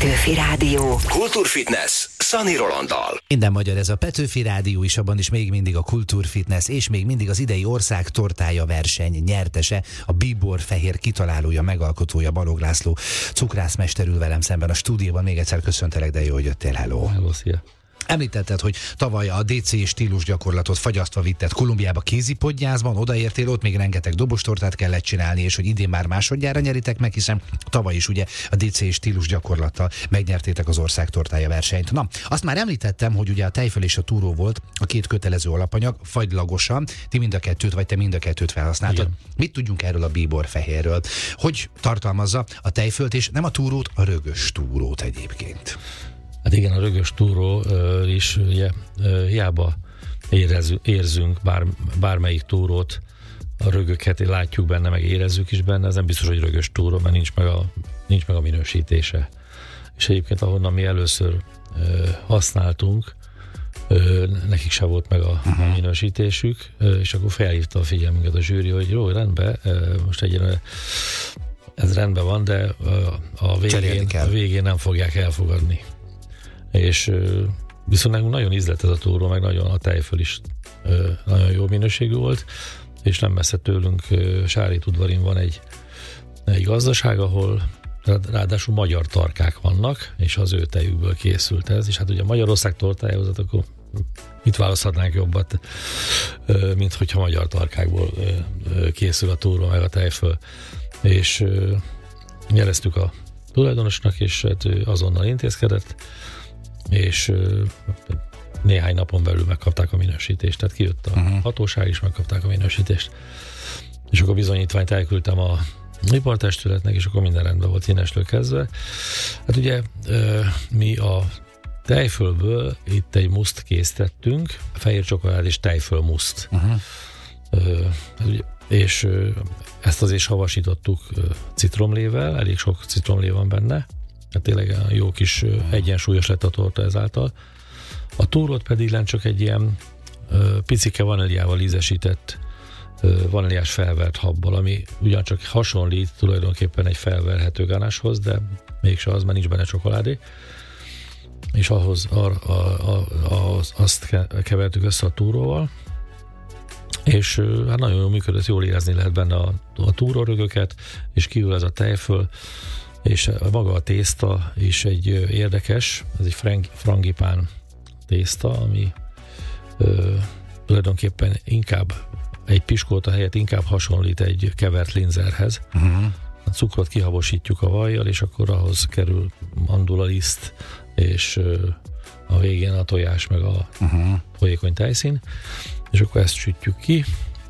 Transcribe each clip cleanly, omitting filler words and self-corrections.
Petőfi Rádió. Kultúrfitness Szani Rolanddal. Minden magyar, ez a Petőfi Rádió is, abban is még mindig a Kultúrfitness, és még mindig az idei ország tortája verseny nyertese, a Bíbor Fehér kitalálója, megalkotója Balogh László cukrászmester ül velem szemben a stúdióban. Még egyszer köszöntelek, de jó, hogy jöttél. Hello. Hello, szia. Említetted, hogy tavaly a DC stílus gyakorlatot fagyasztva vitted Kolumbiába kézipodgyászban, odaértél, ott még rengeteg dobostortát kellett csinálni, és hogy idén már másodjára nyeritek meg, hiszen tavaly is ugye a DC stílus gyakorlattal megnyertétek az ország tortája versenyt. Na, azt már említettem, hogy ugye a tejföl és a túró volt a két kötelező alapanyag, fagylagosan, ti mind a kettőt, vagy te mind a kettőt felhasználtad. Igen. Mit tudjunk erről a Bíbor Fehérről? Hogy tartalmazza a tejfölt, és nem a túrót, a rögös túrót egyébként? Hát igen, a rögös túró is ugye hiába érzünk bármelyik túrót, a rögöket látjuk benne, meg érezzük is benne, ez nem biztos, hogy rögös túró, mert nincs meg a minősítése. És egyébként ahonnan mi először használtunk, nekik se volt meg a minősítésük, és akkor felhívta a figyelmünket a zsűri, hogy jó, rendben, most ez rendben van, de a végén nem fogják elfogadni. És viszont nekünk nagyon ízlett ez a túró, meg nagyon a tejföl is nagyon jó minőségű volt, és nem messze tőlünk Sárítudvarin van egy gazdaság, ahol ráadásul magyar tarkák vannak, és az ő tejükből készült ez, és hát ugye Magyarország tortájához, akkor mit választhatnánk jobbat, mint hogyha magyar tarkákból készül a túró, meg a tejföl. És jeleztük a tulajdonosnak, és hát azonnal intézkedett, és néhány napon belül megkapták a minősítést, tehát kijött a hatóság is, megkapták a minősítést, és akkor bizonyítványt elküldtem a ipartestületnek, és akkor minden rendben volt innestől kezdve. Hát ugye mi a tejfölből itt egy muszt készítettünk, fehér csokolád és tejföl muszt. És ezt azért havasítottuk citromlével, elég sok citromlé van benne, hát tényleg jó kis egyensúlyos lett a torta ezáltal. A túrót pedig csak egy ilyen picike vaníliával ízesített vaníliás felvert habbal, ami ugyancsak hasonlít tulajdonképpen egy felverhető ganáshoz, de mégse az, mert nincs benne csokoládé. És ahhoz azt kevertük össze a túróval, és hát nagyon jól működött, jól érezni lehet benne a túrórögöket, és kívül ez a tejföl, és maga a tészta is egy érdekes, ez egy frangipán tészta, ami tulajdonképpen inkább egy piskolta helyett inkább hasonlít egy kevert linzerhez. A cukrot kihabosítjuk a vajjal, és akkor ahhoz kerül mandulaliszt, és a végén a tojás, meg a folyékony tejszín, és akkor ezt sütjük ki.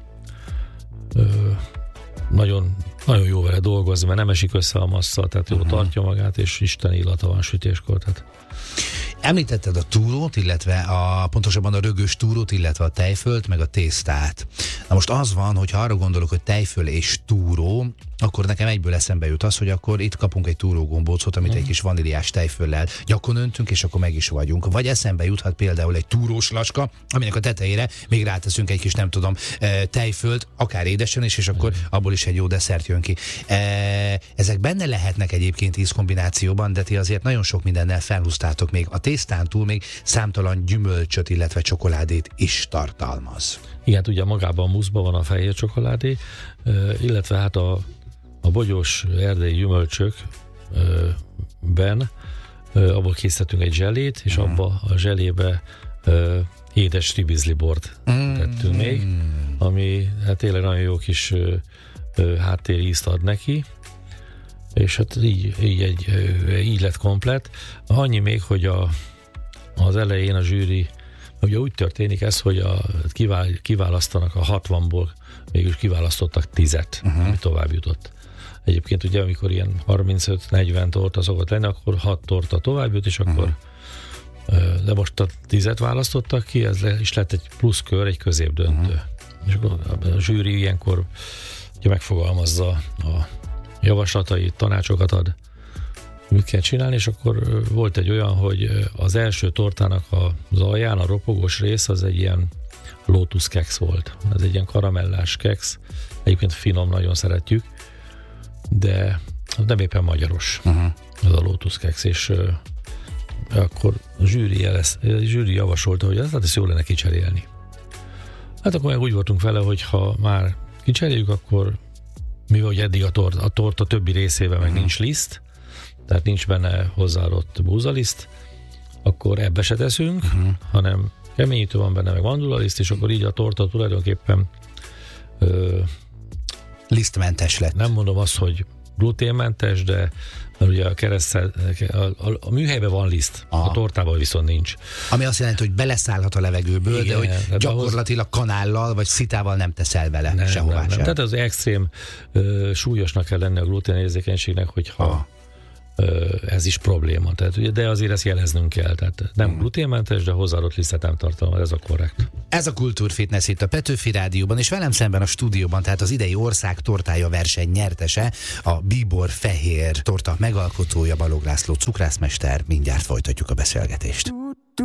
Nagyon, nagyon jó vele dolgozni, mert nem esik össze a massza, tehát jó tartja magát, és isteni illata van sütéskor. Tehát. Említetted a túrót, illetve pontosabban a rögös túrót, illetve a tejfölt, meg a tésztát. Na most az van, hogy ha arra gondolok, hogy tejföl és túró, akkor nekem egyből eszembe jut az, hogy akkor itt kapunk egy túrógombócot, amit egy kis vaníliás tejföllel gyakon öntünk, és akkor meg is vagyunk. Vagy eszembe juthat például egy túrós lacska, aminek a tetejére még ráteszünk egy kis, nem tudom, tejfölt, akár édesen is, és akkor abból is egy jó desszert jön ki. Ezek benne lehetnek egyébként ízkombinációban, de ti azért nagyon sok mindennel felhúztátok, még a tésztán túl még számtalan gyümölcsöt, illetve csokoládét is tartalmaz. Igen, ugye magában a muszban van a fehér csokoládé, illetve hát a bogyós erdei gyümölcsökben abból készítettünk egy zselét, és abba a zselébe édes ribizlibort tettünk még, ami hát tényleg nagyon jó kis háttérízt ad neki, és hát így lett komplett. Annyi még, hogy az elején a zsűri, ugye úgy történik ez, hogy kiválasztanak a 60-ból, mégis kiválasztottak 10-et, ami tovább jutott. Egyébként ugye, amikor ilyen 35-40 torta szokott lenni, akkor 6 torta tovább jut, és akkor de most a 10-et választottak ki, ez is lett egy pluszkör, egy középdöntő. És akkor a zsűri ilyenkor ugye megfogalmazza a javaslatait, tanácsokat ad, mit kell csinálni, és akkor volt egy olyan, hogy az első tortának az alján a ropogós rész az egy ilyen Lotus keksz volt. Ez egy ilyen karamellás keksz, egyébként finom, nagyon szeretjük, de nem éppen magyaros. az a Lotus Keks, és akkor a zsűri javasolta, hogy ezt jó lenne kicserélni. Hát akkor meg úgy voltunk vele, hogy ha már kicseréljük, akkor mivel hogy eddig a torta többi részében meg nincs liszt, tehát nincs benne hozzáadott búzaliszt, akkor ebbe se teszünk, hanem keményítő van benne, meg mandulaliszt, és akkor így a torta tulajdonképpen lisztmentes lett. Nem mondom azt, hogy gluténmentes, de mert ugye a keresztel, a műhelyben van liszt, a tortában viszont nincs. Ami azt jelenti, hogy beleszállhat a levegőből, igen, de hogy gyakorlatilag kanállal vagy szitával nem teszel bele sehová sem. Tehát az extrém súlyosnak kell lenni a gluténérzékenységnek, hogyha ez is probléma. Tehát, ugye, de azért ezt jeleznünk kell. Tehát nem gluténmentes, de hozzáadott lisztet nem tartalmaz, ez a korrekt. Ez a Kultúrfitness itt a Petőfi Rádióban, és velem szemben a stúdióban, tehát az idei ország tortája verseny nyertese, a Bíbor fehér torta megalkotója, Balogh László cukrászmester. Mindjárt folytatjuk a beszélgetést.